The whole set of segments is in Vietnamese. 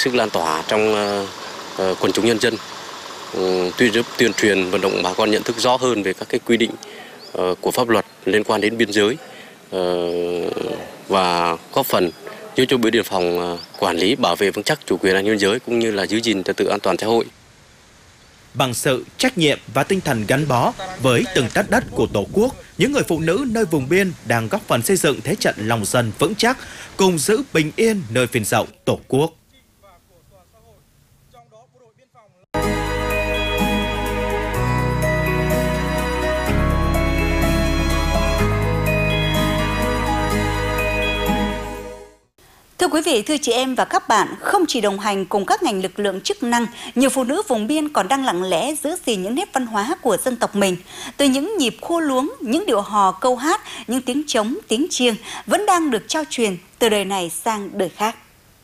sức lan tỏa trong quần chúng nhân dân, tuyên truyền vận động bà con nhận thức rõ hơn về các cái quy định của pháp luật liên quan đến biên giới và góp phần giúp cho bộ đội biên phòng quản lý, bảo vệ vững chắc chủ quyền an ninh biên giới cũng như là giữ gìn trật tự an toàn xã hội. Bằng sự trách nhiệm và tinh thần gắn bó với từng tấc đất của Tổ quốc, những người phụ nữ nơi vùng biên đang góp phần xây dựng thế trận lòng dân vững chắc, cùng giữ bình yên nơi phên dậu Tổ quốc. Thưa quý vị, thưa chị em và các bạn, không chỉ đồng hành cùng các ngành lực lượng chức năng, nhiều phụ nữ vùng biên còn đang lặng lẽ giữ gìn những nét văn hóa của dân tộc mình. Từ những nhịp khua luống, những điệu hò câu hát, những tiếng trống, tiếng chiêng vẫn đang được trao truyền từ đời này sang đời khác.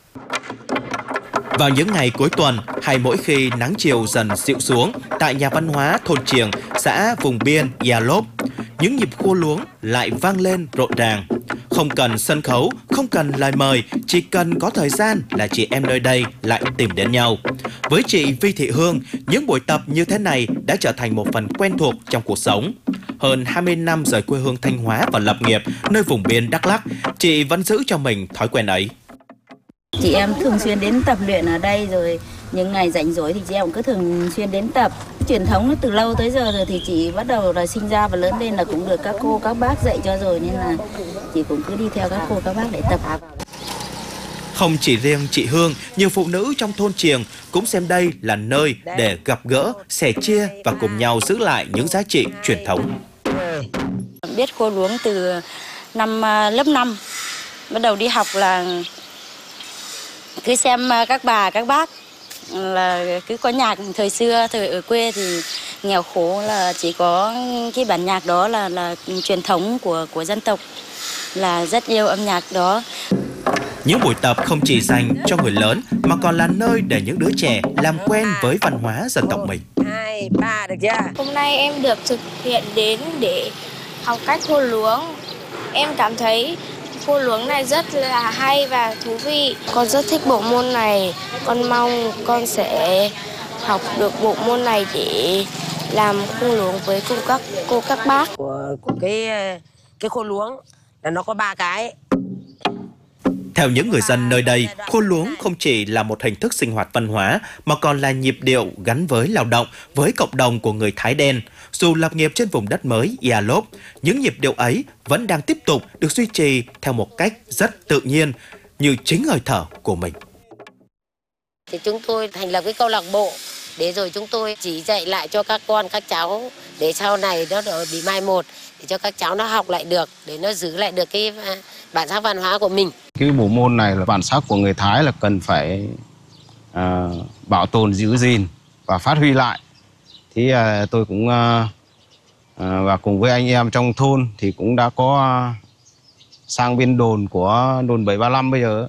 Vào những ngày cuối tuần hay mỗi khi nắng chiều dần dịu xuống, tại nhà văn hóa thôn Triềng, xã vùng biên Ia Lốp, những nhịp khua luống lại vang lên rộn ràng. Không cần sân khấu, không cần lời mời, chỉ cần có thời gian là chị em nơi đây lại tìm đến nhau. Với chị Vi Thị Hương, những buổi tập như thế này đã trở thành một phần quen thuộc trong cuộc sống. Hơn 20 năm rời quê hương Thanh Hóa và lập nghiệp nơi vùng biên Đắk Lắk, chị vẫn giữ cho mình thói quen ấy. Chị em thường xuyên đến tập luyện ở đây, rồi những ngày rảnh rỗi thì chị em cũng cứ thường xuyên đến tập. Truyền thống nó từ lâu tới giờ rồi thì chị bắt đầu là sinh ra và lớn lên là cũng được các cô các bác dạy cho rồi, nên là chị cũng cứ đi theo các cô các bác để tập. Không chỉ riêng chị Hương, nhiều phụ nữ trong thôn Triềng cũng xem đây là nơi để gặp gỡ, sẻ chia và cùng nhau giữ lại những giá trị truyền thống. Biết khua luống từ năm lớp 5, bắt đầu đi học là cứ xem các bà các bác là cứ có nhạc thời xưa, thời ở quê thì nghèo khổ là chỉ có cái bản nhạc đó là truyền thống của dân tộc, là rất yêu âm nhạc đó. Những buổi tập không chỉ dành cho người lớn mà còn là nơi để những đứa trẻ làm quen với văn hóa dân tộc mình. 2, 3 được chưa? Hôm nay em được thực hiện đến để học cách khua luống. Em cảm thấy khua luống này rất là hay và thú vị. Con rất thích bộ môn này. Con mong con sẽ học được bộ môn này để làm khua luống với các cô các bác. Của cái khua luống là nó có 3 cái. Theo những người dân nơi đây, khua luống không chỉ là một hình thức sinh hoạt văn hóa mà còn là nhịp điệu gắn với lao động, với cộng đồng của người Thái đen. Dù lập nghiệp trên vùng đất mới Ia Lốp, những nhịp điệu ấy vẫn đang tiếp tục được duy trì theo một cách rất tự nhiên, như chính hơi thở của mình. Thì chúng tôi thành lập cái câu lạc bộ để rồi chúng tôi chỉ dạy lại cho các con, các cháu để sau này nó bị mai một, để cho các cháu nó học lại được, để nó giữ lại được cái bản sắc văn hóa của mình. Cái bộ môn này là bản sắc của người Thái, là cần phải bảo tồn, giữ gìn và phát huy lại. Thì tôi cũng và cùng với anh em trong thôn thì cũng đã có sang bên đồn của đồn 735 bây giờ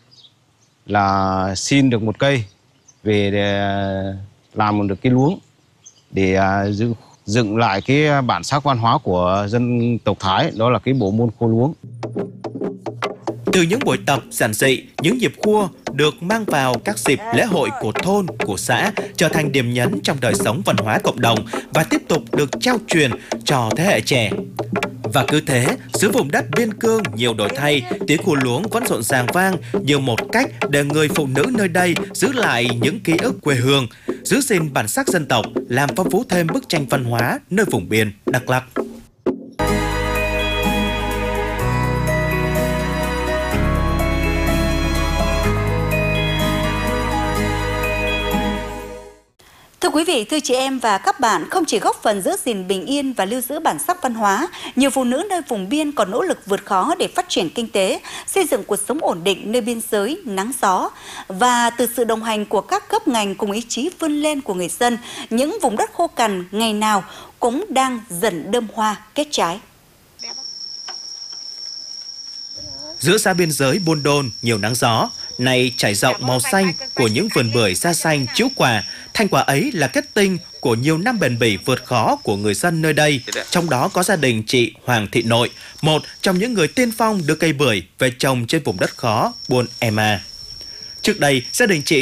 là xin được một cây về để làm được cái luống để dựng lại cái bản sắc văn hóa của dân tộc Thái, đó là cái bộ môn khua luống. Từ những buổi tập giản dị, những nhịp khua được mang vào các dịp lễ hội của thôn, của xã, trở thành điểm nhấn trong đời sống văn hóa cộng đồng và tiếp tục được trao truyền cho thế hệ trẻ. Và cứ thế, dưới vùng đất biên cương nhiều đổi thay, tiếng khua luống vẫn rộn ràng vang như một cách để người phụ nữ nơi đây giữ lại những ký ức quê hương, giữ gìn bản sắc dân tộc, làm phong phú thêm bức tranh văn hóa nơi vùng biên Đắk Lắk. Thưa quý vị, thưa chị em và các bạn, không chỉ góp phần giữ gìn bình yên và lưu giữ bản sắc văn hóa, nhiều phụ nữ nơi vùng biên còn nỗ lực vượt khó để phát triển kinh tế, xây dựng cuộc sống ổn định nơi biên giới nắng gió. Và từ sự đồng hành của các cấp ngành cùng ý chí vươn lên của người dân, những vùng đất khô cằn ngày nào cũng đang dần đơm hoa kết trái. Giữa xa biên giới Buôn Đôn nhiều nắng gió, này trải rộng màu xanh của những vườn bưởi da xanh trĩu quả. Thành quả ấy là kết tinh của nhiều năm bền bỉ vượt khó của người dân nơi đây. Trong đó có gia đình chị Hoàng Thị Nội, một trong những người tiên phong đưa cây bưởi về trồng trên vùng đất khó Buôn Ema. Trước đây, gia đình chị